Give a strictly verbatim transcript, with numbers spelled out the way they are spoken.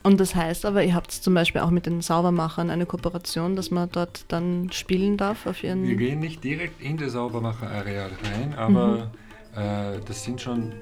Und das heißt aber, ihr habt zum Beispiel auch mit den Saubermachern eine Kooperation, dass man dort dann spielen darf auf ihren... Wir gehen nicht direkt in das Saubermacher-Areal rein, aber Mhm. äh, das sind schon